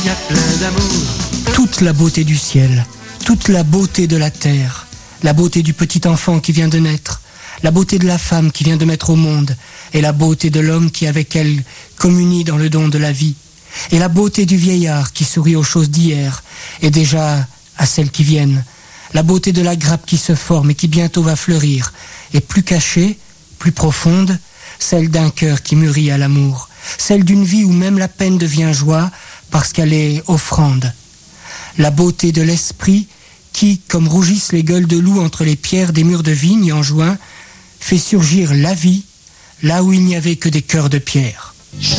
Il y a plein d'amour. Toute la beauté du ciel, toute la beauté de la terre, la beauté du petit enfant qui vient de naître, la beauté de la femme qui vient de mettre au monde, et la beauté de l'homme qui avec elle communie dans le don de la vie, et la beauté du vieillard qui sourit aux choses d'hier, et déjà à celles qui viennent, la beauté de la grappe qui se forme et qui bientôt va fleurir, et plus cachée, plus profonde, celle d'un cœur qui mûrit à l'amour, celle d'une vie où même la peine devient joie parce qu'elle est offrande. La beauté de l'esprit qui, comme rougissent les gueules de loup entre les pierres des murs de vigne en juin, fait surgir la vie là où il n'y avait que des cœurs de pierre.